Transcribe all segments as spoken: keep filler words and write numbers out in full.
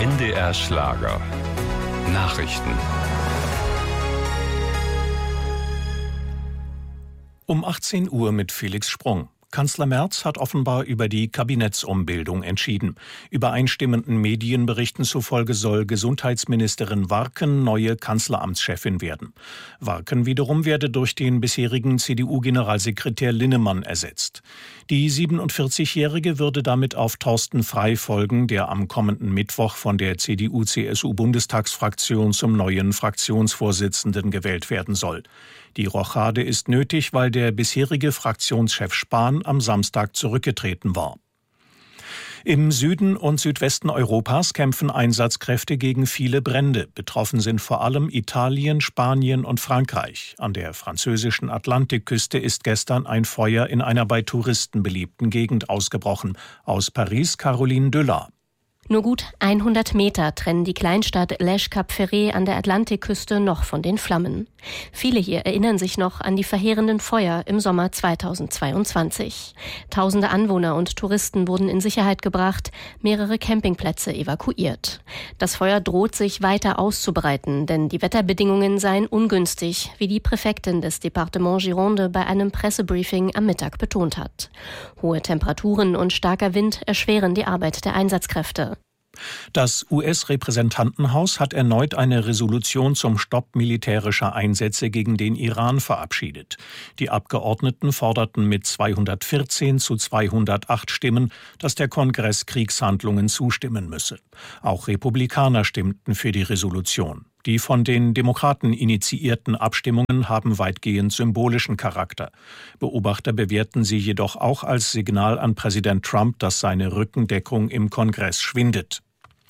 N D R Schlager. Nachrichten. Um achtzehn Uhr mit Felix Sprung. Kanzler Merz hat offenbar über die Kabinettsumbildung entschieden. Übereinstimmenden Medienberichten zufolge soll Gesundheitsministerin Warken neue Kanzleramtschefin werden. Warken wiederum werde durch den bisherigen C D U-Generalsekretär Linnemann ersetzt. Die siebenundvierzigjährige würde damit auf Thorsten Frey folgen, der am kommenden Mittwoch von der C D U-C S U-Bundestagsfraktion zum neuen Fraktionsvorsitzenden gewählt werden soll. Die Rochade ist nötig, weil der bisherige Fraktionschef Spahn am Samstag zurückgetreten war. Im Süden und Südwesten Europas kämpfen Einsatzkräfte gegen viele Brände. Betroffen sind vor allem Italien, Spanien und Frankreich. An der französischen Atlantikküste ist gestern ein Feuer in einer bei Touristen beliebten Gegend ausgebrochen. Aus Paris Caroline Döller. Nur gut hundert Meter trennen die Kleinstadt Lège-Cap-Ferret an der Atlantikküste noch von den Flammen. Viele hier erinnern sich noch an die verheerenden Feuer im Sommer zweitausendzweiundzwanzig. Tausende Anwohner und Touristen wurden in Sicherheit gebracht, mehrere Campingplätze evakuiert. Das Feuer droht sich weiter auszubreiten, denn die Wetterbedingungen seien ungünstig, wie die Präfektin des Departement Gironde bei einem Pressebriefing am Mittag betont hat. Hohe Temperaturen und starker Wind erschweren die Arbeit der Einsatzkräfte. Das U S-Repräsentantenhaus hat erneut eine Resolution zum Stopp militärischer Einsätze gegen den Iran verabschiedet. Die Abgeordneten forderten mit zweihundertvierzehn zu zweihundertacht Stimmen, dass der Kongress Kriegshandlungen zustimmen müsse. Auch Republikaner stimmten für die Resolution. Die von den Demokraten initiierten Abstimmungen haben weitgehend symbolischen Charakter. Beobachter bewerten sie jedoch auch als Signal an Präsident Trump, dass seine Rückendeckung im Kongress schwindet.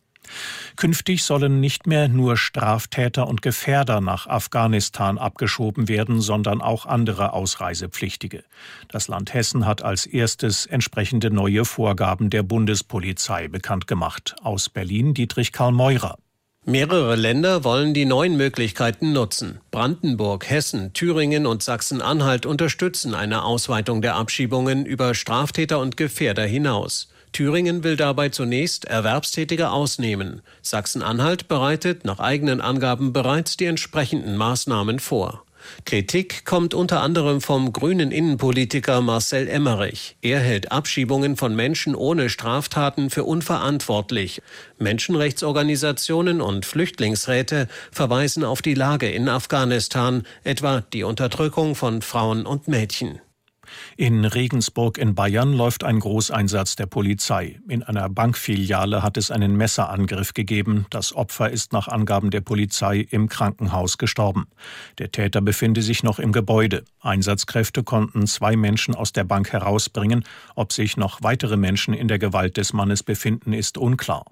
Künftig sollen nicht mehr nur Straftäter und Gefährder nach Afghanistan abgeschoben werden, sondern auch andere Ausreisepflichtige. Das Land Hessen hat als erstes entsprechende neue Vorgaben der Bundespolizei bekannt gemacht. Aus Berlin Dietrich Karl Meurer. Mehrere Länder wollen die neuen Möglichkeiten nutzen. Brandenburg, Hessen, Thüringen und Sachsen-Anhalt unterstützen eine Ausweitung der Abschiebungen über Straftäter und Gefährder hinaus. Thüringen will dabei zunächst Erwerbstätige ausnehmen. Sachsen-Anhalt bereitet nach eigenen Angaben bereits die entsprechenden Maßnahmen vor. Kritik kommt unter anderem vom grünen Innenpolitiker Marcel Emmerich. Er hält Abschiebungen von Menschen ohne Straftaten für unverantwortlich. Menschenrechtsorganisationen und Flüchtlingsräte verweisen auf die Lage in Afghanistan, etwa die Unterdrückung von Frauen und Mädchen. In Regensburg in Bayern läuft ein Großeinsatz der Polizei. In einer Bankfiliale hat es einen Messerangriff gegeben. Das Opfer ist nach Angaben der Polizei im Krankenhaus gestorben. Der Täter befinde sich noch im Gebäude. Einsatzkräfte konnten zwei Menschen aus der Bank herausbringen. Ob sich noch weitere Menschen in der Gewalt des Mannes befinden, ist unklar.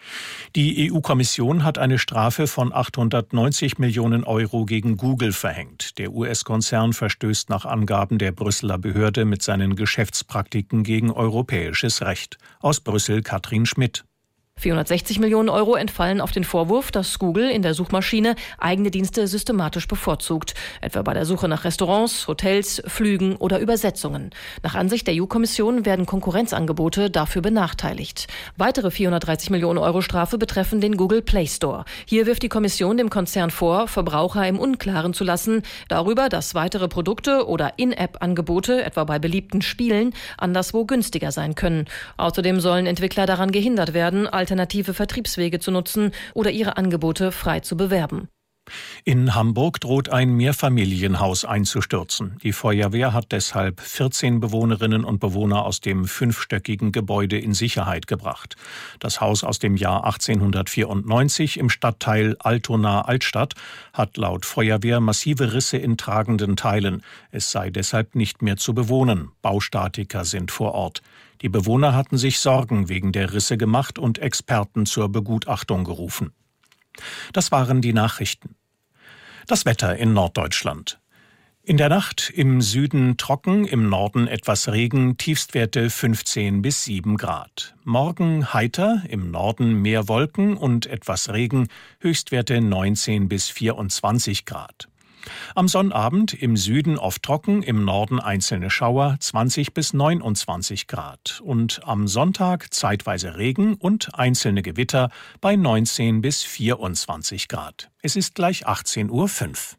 Die E U-Kommission hat eine Strafe von achthundertneunzig Millionen Euro gegen Google verhängt. Der U S-Konzern verstößt nach Angaben der Brüsseler Behörde mit seinen Geschäftspraktiken gegen europäisches Recht. Aus Brüssel Katrin Schmidt. vierhundertsechzig Millionen Euro entfallen auf den Vorwurf, dass Google in der Suchmaschine eigene Dienste systematisch bevorzugt, etwa bei der Suche nach Restaurants, Hotels, Flügen oder Übersetzungen. Nach Ansicht der E U-Kommission werden Konkurrenzangebote dafür benachteiligt. Weitere vierhundertdreißig Millionen Euro Strafe betreffen den Google Play Store. Hier wirft die Kommission dem Konzern vor, Verbraucher im Unklaren zu lassen darüber, dass weitere Produkte oder In-App-Angebote, etwa bei beliebten Spielen, anderswo günstiger sein können. Außerdem sollen Entwickler daran gehindert werden, alternative Vertriebswege zu nutzen oder ihre Angebote frei zu bewerben. In Hamburg droht ein Mehrfamilienhaus einzustürzen. Die Feuerwehr hat deshalb vierzehn Bewohnerinnen und Bewohner aus dem fünfstöckigen Gebäude in Sicherheit gebracht. Das Haus aus dem Jahr achtzehnhundertvierundneunzig im Stadtteil Altona-Altstadt hat laut Feuerwehr massive Risse in tragenden Teilen. Es sei deshalb nicht mehr zu bewohnen. Baustatiker sind vor Ort. Die Bewohner hatten sich Sorgen wegen der Risse gemacht und Experten zur Begutachtung gerufen. Das waren die Nachrichten. Das Wetter in Norddeutschland. In der Nacht im Süden trocken, im Norden etwas Regen, Tiefstwerte fünfzehn bis sieben Grad. Morgen heiter, im Norden mehr Wolken und etwas Regen, Höchstwerte neunzehn bis vierundzwanzig Grad. Am Sonnabend im Süden oft trocken, im Norden einzelne Schauer, zwanzig bis neunundzwanzig Grad. Und am Sonntag zeitweise Regen und einzelne Gewitter bei neunzehn bis vierundzwanzig Grad. Es ist gleich achtzehn Uhr fünf.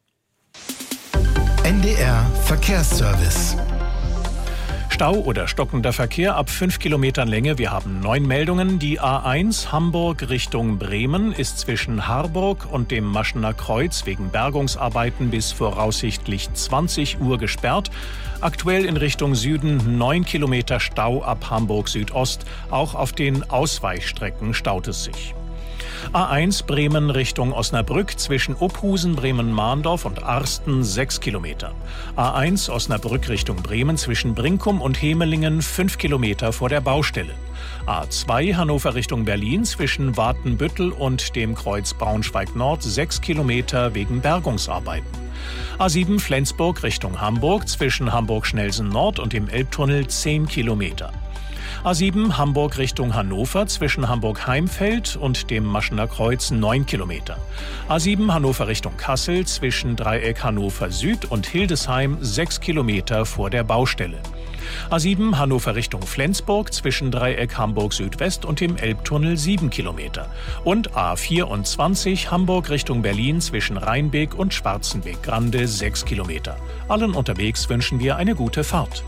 N D R Verkehrsservice. Stau oder stockender Verkehr ab fünf Kilometern Länge. Wir haben neun Meldungen. Die A eins Hamburg Richtung Bremen ist zwischen Harburg und dem Maschener Kreuz wegen Bergungsarbeiten bis voraussichtlich zwanzig Uhr gesperrt. Aktuell in Richtung Süden neun Kilometer Stau ab Hamburg Südost. Auch auf den Ausweichstrecken staut es sich. A eins Bremen Richtung Osnabrück zwischen Ophusen, Bremen-Mahndorf und Arsten sechs Kilometer. A eins Osnabrück Richtung Bremen zwischen Brinkum und Hemelingen fünf Kilometer vor der Baustelle. A zwei Hannover Richtung Berlin zwischen Watenbüttel und dem Kreuz Braunschweig-Nord sechs Kilometer wegen Bergungsarbeiten. A sieben Flensburg Richtung Hamburg zwischen Hamburg-Schnelsen Nord und dem Elbtunnel zehn Kilometer. A sieben Hamburg Richtung Hannover zwischen Hamburg-Heimfeld und dem Maschener Kreuz neun Kilometer. A sieben Hannover Richtung Kassel zwischen Dreieck Hannover Süd und Hildesheim sechs Kilometer vor der Baustelle. A sieben Hannover Richtung Flensburg zwischen Dreieck Hamburg Südwest und dem Elbtunnel sieben Kilometer. Und A vierundzwanzig Hamburg Richtung Berlin zwischen Rheinbeek und Schwarzenbeek-Grande sechs Kilometer. Allen unterwegs wünschen wir eine gute Fahrt.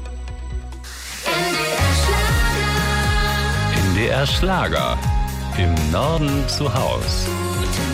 N D R Schlager. Im Norden zu Haus.